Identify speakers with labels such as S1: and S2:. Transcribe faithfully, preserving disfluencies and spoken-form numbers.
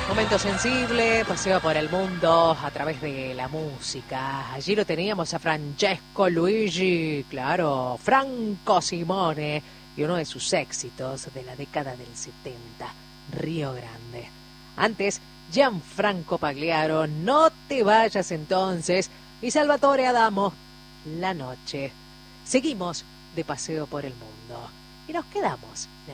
S1: Momento sensible, paseo por el mundo a través de la música. Allí lo teníamos a Francesco Luigi, claro, Franco Simone, y uno de sus éxitos de la década del setenta, Río Grande. Antes, Gianfranco Pagliaro, No te vayas entonces, y Salvatore Adamo, La noche. Seguimos de paseo por el mundo y nos quedamos en el